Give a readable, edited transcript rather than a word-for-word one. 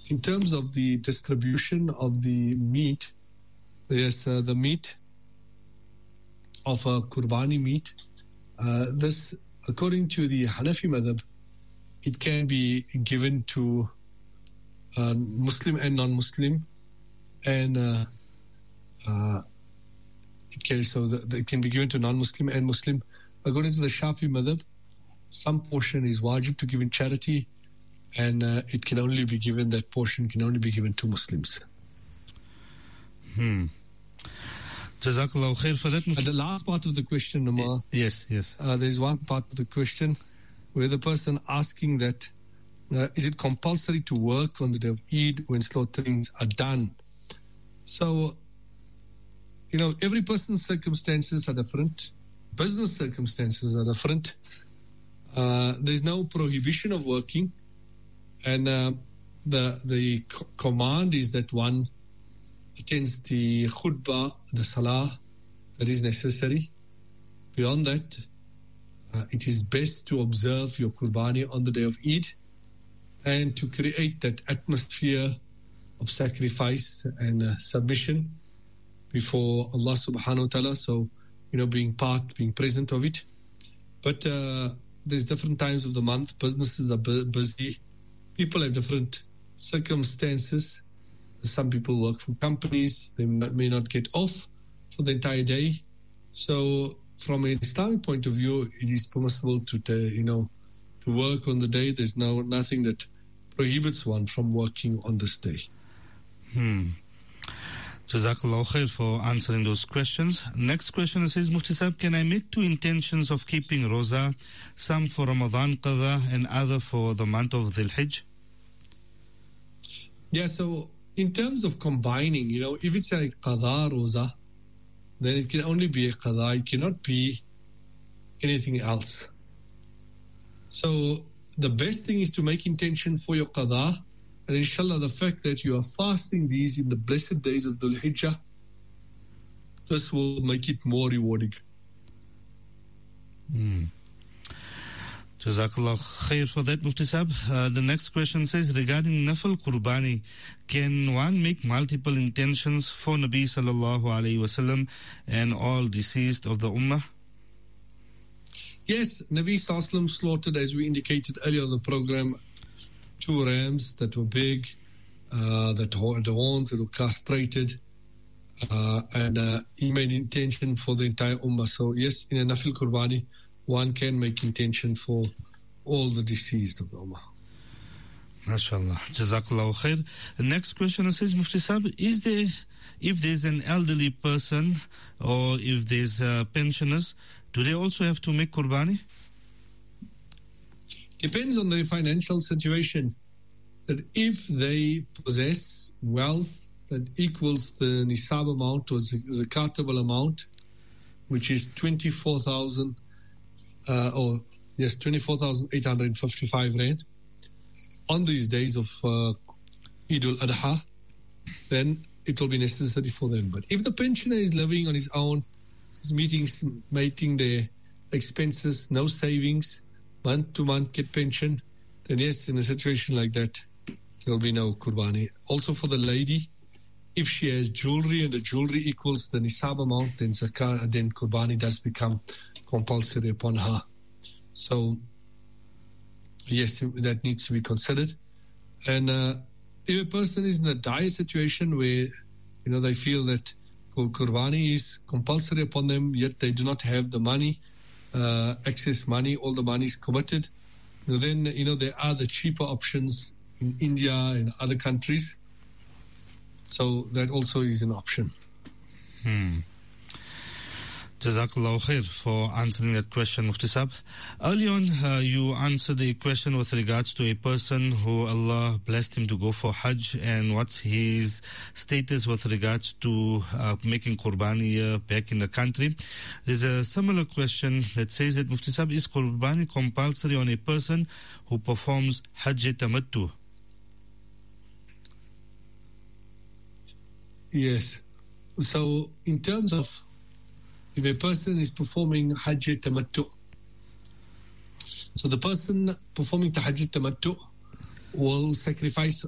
in terms of the distribution of the meat, there's the meat of a Qurbani meat. This, according to the Hanafi madhab, it can be given to Muslim and non-Muslim, and it can be given to non-Muslim and Muslim. According to the Shafi madhab, some portion is wajib to give in charity, and it can only be given, that portion can only be given to Muslims. Jazakallah khair for that. And the last part of the question, Umar. Yes. There's one part of the question where the person asking that, is it compulsory to work on the day of Eid when slaughterings are done? So, every person's circumstances are different. Business circumstances are different. There's no prohibition of working. And the command is that one attends the khutbah, the salah, that is necessary. Beyond that, it is best to observe your Qurbani on the day of Eid and to create that atmosphere of sacrifice and submission before Allah subhanahu wa ta'ala. So, being present of it. But there's different times of the month. Businesses are busy. People have different circumstances. Some people work for companies. They may not get off for the entire day. So from an Islamic point of view, it is permissible to work on the day. There's nothing that prohibits one from working on this day. Jazakallah khair for answering those questions. Next question says, Mufti Sahib, can I make two intentions of keeping Roza, some for Ramadan Qadha and other for the month of Dhul Hijj? Yeah, so in terms of combining, if it's a Qadha Roza, then it can only be a Qadha. It cannot be anything else. So the best thing is to make intention for your Qadha. And inshallah, the fact that you are fasting these in the blessed days of Dhul Hijjah, this will make it more rewarding. Jazakallah khair for that, Mufti Sahib. The next question says, regarding Nafal Qurbani, can one make multiple intentions for Nabi sallallahu alayhi wasallam and all deceased of the Ummah? Yes, Nabi sallallahu alayhi wasallam slaughtered, as we indicated earlier on the program, 2 rams that were big, the horns that were castrated, and he made intention for the entire Ummah. So yes, in a Nafil Qurbani, one can make intention for all the deceased of the Ummah. MashaAllah. Jazakallah khair. The next question says, Mufti Sahib, if there's an elderly person or if there's pensioners, do they also have to make Qurbani? Depends on their financial situation. That if they possess wealth that equals the nisab amount or zakatable amount, which is 24,855 rand on these days of Eid al-Adha, then it will be necessary for them. But if the pensioner is living on his own, is meeting their expenses, no savings, month to month get pension, then yes, in a situation like that, there will be no Qurbani. Also for the lady, if she has jewelry and the jewelry equals the nisab amount, then zakah, then Qurbani does become compulsory upon her. So yes, that needs to be considered. And if a person is in a dire situation where they feel that Qurbani is compulsory upon them, yet they do not have the money, excess money, all the money is committed, then there are the cheaper options in India and other countries. So that also is an option. Jazakallah khair for answering that question, Mufti Sahib. Early on, you answered a question with regards to a person who Allah blessed him to go for Hajj and what's his status with regards to making Qurbani back in the country. There's a similar question that says that, Mufti Sahib, is Qurbani compulsory on a person who performs Hajj Tamattu? Yes. So in terms of if a person is performing Hajj Tamattu, so the person performing the Hajj Tamattu will sacrifice